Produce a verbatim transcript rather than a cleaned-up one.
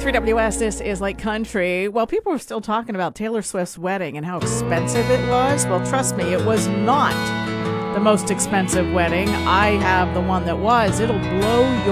three W S, this is Lake Country. Well, people are still talking about Taylor Swift's wedding and how expensive it was. Well, trust me, it was not the most expensive wedding. I have the one that was. It'll blow